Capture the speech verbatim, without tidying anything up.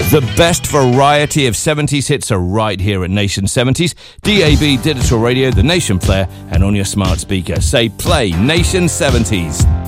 The best variety of seventies hits are right here at Nation seventies. D A B Digital Radio, the Nation Player, and on your smart speaker. Say play Nation seventies.